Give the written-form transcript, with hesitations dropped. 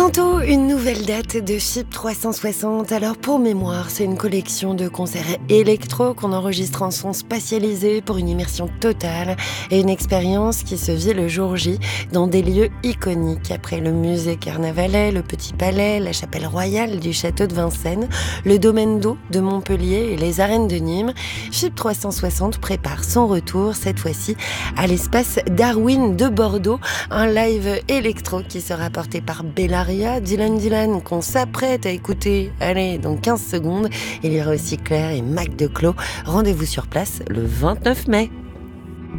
Bientôt une nouvelle date de FIP 360. Alors pour mémoire, c'est une collection de concerts électro qu'on enregistre en son spatialisé pour une immersion totale et une expérience qui se vit le jour J dans des lieux iconiques. Après le musée Carnavalet, le Petit Palais, la chapelle royale du château de Vincennes, le domaine d'eau de Montpellier et les arènes de Nîmes, FIP 360 prépare son retour cette fois-ci à l'espace Darwin de Bordeaux, un live électro qui sera porté par Bellaria, Dylan qu'on s'apprête à écouter, allez, dans 15 secondes. Il y aura aussi Claire et Mac Declos. Rendez-vous sur place le 29 mai.